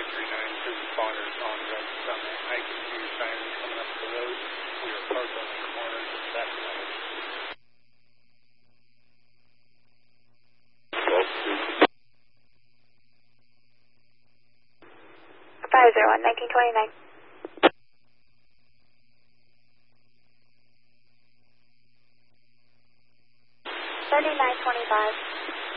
2 responders on Red Summit. I can see your sirens coming up the road. We are parked on the corner to the back of the 501, 1929. 3925.